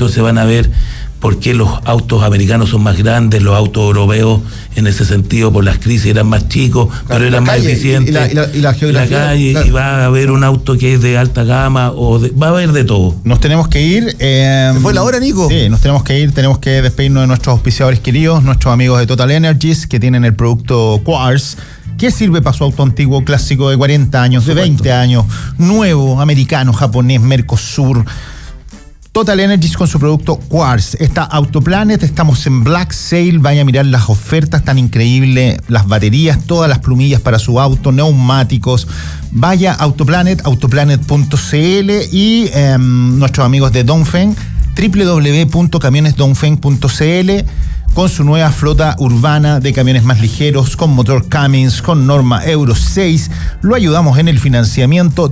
Entonces van a ver por qué los autos americanos son más grandes, los autos europeos en ese sentido por las crisis eran más chicos, claro, pero eran más eficientes. Y la geografía. La calle, claro. Y va a haber un auto que es de alta gama, va a haber de todo. Nos tenemos que ir. ¿Se fue la hora, Nico? Sí, nos tenemos que ir, tenemos que despedirnos de nuestros auspiciadores queridos, nuestros amigos de Total Energies, que tienen el producto Quartz, que sirve para su auto antiguo, clásico de 40 años, de 20 años, nuevo, americano, japonés, Mercosur. Total Energies con su producto Quartz. Está Autoplanet, estamos en Black Sale, vaya a mirar las ofertas tan increíbles, las baterías, todas las plumillas para su auto, neumáticos. Vaya a Autoplanet, autoplanet.cl y nuestros amigos de Dongfeng, www.camionesdongfeng.cl, con su nueva flota urbana de camiones más ligeros, con motor Cummins, con norma Euro 6. Lo ayudamos en el financiamiento,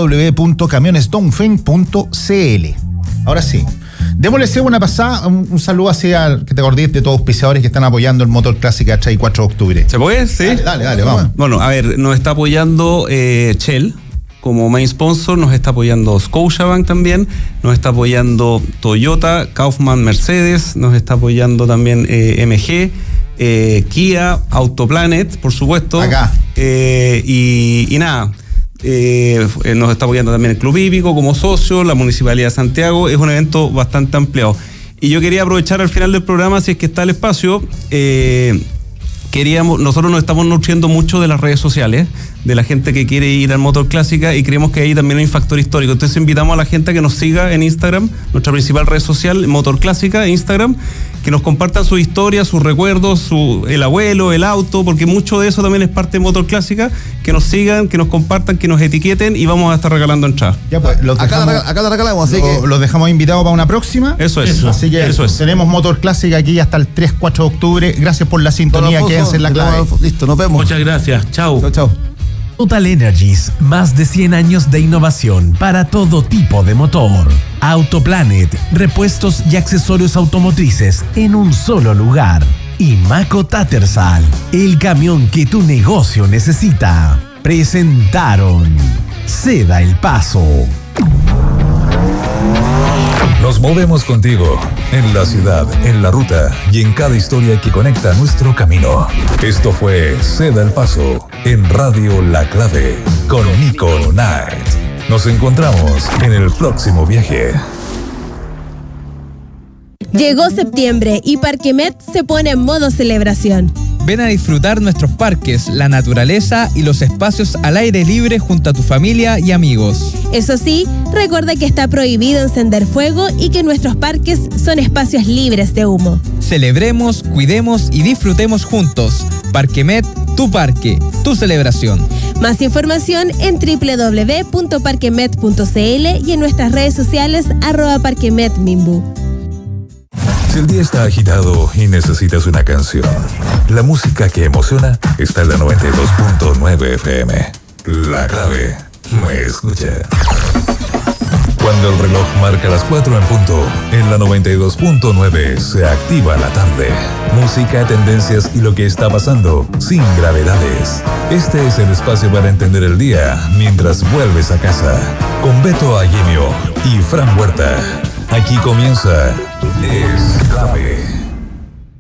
www.camionesdongfeng.cl. Ahora sí, démosle una pasada, un saludo hacia que te acordés de todos los auspiciadores que están apoyando el Motor Clásica 3 y 4 de octubre. ¿Se puede? Sí. Dale, vamos. Bueno, a ver, nos está apoyando Shell como main sponsor, nos está apoyando Scotiabank también, nos está apoyando Toyota, Kaufman, Mercedes, nos está apoyando también MG, Kia, Autoplanet, por supuesto. Acá. Y nada. Nos está apoyando también el Club Hípico como socio, la Municipalidad de Santiago. Es un evento bastante ampliado. Y yo quería aprovechar al final del programa, si es que está el espacio, nosotros nos estamos nutriendo mucho de las redes sociales, de la gente que quiere ir al Motor Clásica, y creemos que ahí también hay un factor histórico. Entonces invitamos a la gente a que nos siga en Instagram, nuestra principal red social, Motor Clásica, Instagram, que nos compartan sus historias, sus recuerdos, el abuelo, el auto, porque mucho de eso también es parte de Motor Clásica. Que nos sigan, que nos compartan, que nos etiqueten, y vamos a estar regalando entradas. Ya pues, acá la regalamos, así que los dejamos invitados para una próxima. Eso es. Así que tenemos Motor Clásica aquí hasta el 3-4 de octubre. Gracias por la sintonía, quédense en la clave. Listo, nos vemos. Muchas gracias, chau. Total Energies, más de 100 años de innovación para todo tipo de motor. Autoplanet, repuestos y accesorios automotrices en un solo lugar. Y Maco Tattersall, el camión que tu negocio necesita. Presentaron Ceda el Paso. Nos movemos contigo, en la ciudad, en la ruta y en cada historia que conecta nuestro camino. Esto fue Ceda el Paso, en Radio La Clave, con Nico Knight. Nos encontramos en el próximo viaje. Llegó septiembre y Parquemet se pone en modo celebración. Ven a disfrutar nuestros parques, la naturaleza y los espacios al aire libre junto a tu familia y amigos. Eso sí, recuerda que está prohibido encender fuego y que nuestros parques son espacios libres de humo. Celebremos, cuidemos y disfrutemos juntos. Parquemet, tu parque, tu celebración. Más información en www.parquemet.cl y en nuestras redes sociales @parquemetminbu. Si el día está agitado y necesitas una canción, la música que emociona está en la 92.9 FM. La Clave. Me escucha. Cuando el reloj marca las 4 en punto, en la 92.9 se activa la tarde. Música, tendencias y lo que está pasando sin gravedades. Este es el espacio para entender el día mientras vuelves a casa. Con Beto Aguimio y Fran Huerta. Aquí comienza Es Clave.